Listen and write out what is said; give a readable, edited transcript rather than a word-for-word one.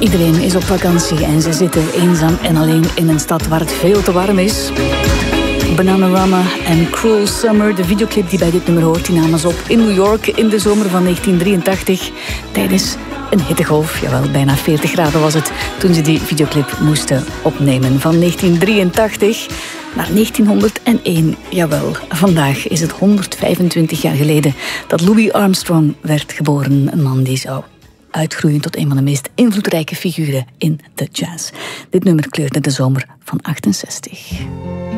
Iedereen is op vakantie en ze zitten eenzaam en alleen in een stad waar het veel te warm is. Bananarama en Cruel Summer, de videoclip die bij dit nummer hoort, die namen ze op in New York in de zomer van 1983 tijdens een hittegolf. Jawel, bijna 40 graden was het toen ze die videoclip moesten opnemen. Van 1983 naar 1901. Jawel, vandaag is het 125 jaar geleden dat Louis Armstrong werd geboren. Een man die zou uitgroeien tot een van de meest invloedrijke figuren in de jazz. Dit nummer kleurde de zomer van 68.